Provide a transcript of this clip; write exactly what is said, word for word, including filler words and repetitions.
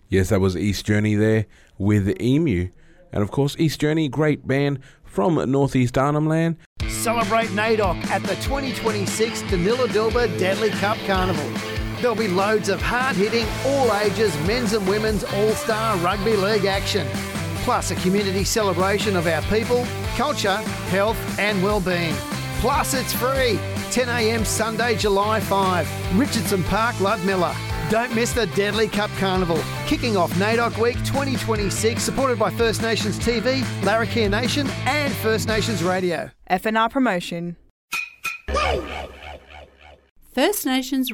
Yes, that was East Journey there with Emu. And of course, East Journey, great band from northeast Arnhem Land. Celebrate NAIDOC at the twenty twenty-six Danila Dilba Deadly Cup Carnival. There'll be loads of hard-hitting, all-ages, men's and women's all-star rugby league action. Plus a community celebration of our people, culture, health and well-being. Plus it's free. ten a.m. Sunday, July fifth. Richardson Park, Ludmilla. Don't miss the Deadly Cup Carnival. Kicking off NAIDOC Week twenty twenty-six, supported by First Nations T V, Larrakia Nation and First Nations Radio. F N R Promotion. First Nations